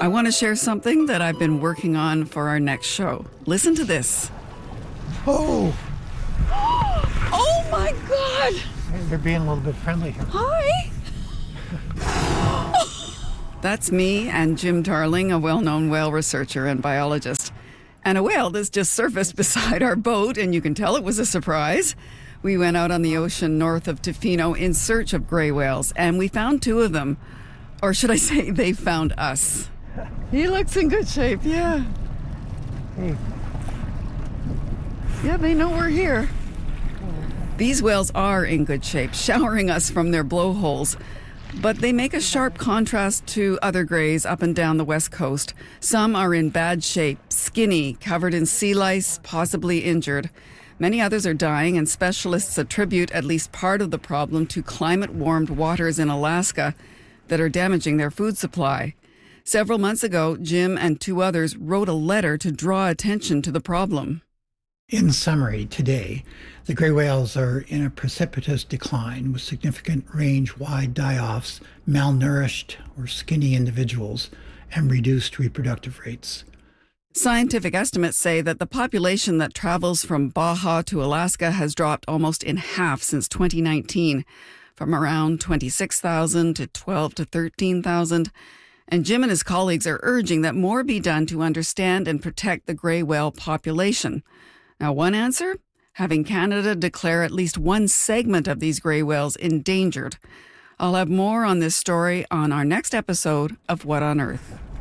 I want to share something that I've been working on for our next show. Listen to this. Oh, Oh my God! they're being a little bit friendly here. Hi! That's me and Jim Darling, a well-known whale researcher and biologist. And a whale that's just surfaced beside our boat, and you can tell it was a surprise. We went out on the ocean north of Tofino in search of gray whales, and we found two of them. Or should I say, they found us. He looks in good shape, yeah. Hey, Yeah, they know we're here. These whales are in good shape, showering us from their blowholes. But they make a sharp contrast to other greys up and down the west coast. Some are in bad shape, skinny, covered in sea lice, possibly injured. Many others are dying, and specialists attribute at least part of the problem to climate-warmed waters in Alaska that are damaging their food supply. Several months ago, Jim and two others wrote a letter to draw attention to the problem. in summary, today, the gray whales are in a precipitous decline with significant range-wide die-offs, malnourished or skinny individuals, and reduced reproductive rates. Scientific estimates say that the population that travels from Baja to Alaska has dropped almost in half since 2019, from around 26,000 to 12 to 13,000. And Jim and his colleagues are urging that more be done to understand and protect the gray whale population. Now, one answer? Having Canada declare at least one segment of these gray whales endangered. I'll have more on this story on our next episode of What on Earth.